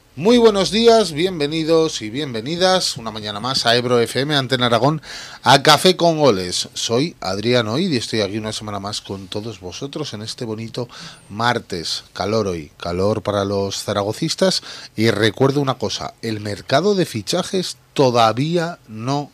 Muy buenos días, bienvenidos y bienvenidas una mañana más a Ebro FM, Antena Aragón, a Café con Goles. Soy Adrián Oid y estoy aquí una semana más con todos vosotros en este bonito martes. Calor hoy, calor para los zaragocistas. Y recuerdo una cosa, el mercado de fichajes todavía no